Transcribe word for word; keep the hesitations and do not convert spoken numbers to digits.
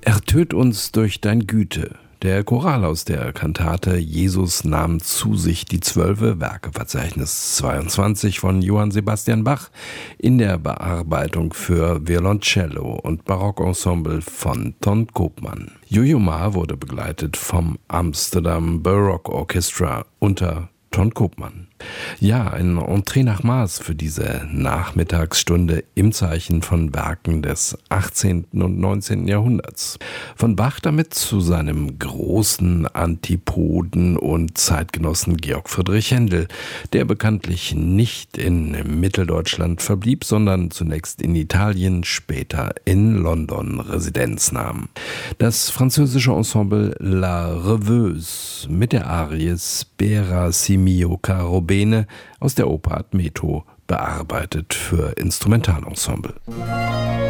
Ertöt uns durch dein Güte. Der Choral aus der Kantate Jesus nahm zu sich die Zwölfe, Werkeverzeichnis zweiundzwanzig von Johann Sebastian Bach, in der Bearbeitung für Violoncello und Barockensemble von Ton Koopman. Yo-Yo Ma wurde begleitet vom Amsterdam Baroque Orchestra unter Ton Koopman. Ja, ein Entree nach Maß für diese Nachmittagsstunde im Zeichen von Werken des achtzehnten und neunzehnten Jahrhunderts. Von Bach damit zu seinem großen Antipoden und Zeitgenossen Georg Friedrich Händel, der bekanntlich nicht in Mitteldeutschland verblieb, sondern zunächst in Italien, später in London Residenz nahm. Das französische Ensemble La Rêveuse mit der Arie Spera si mio caro bene aus der Oper Admeto, bearbeitet für Instrumentalensemble.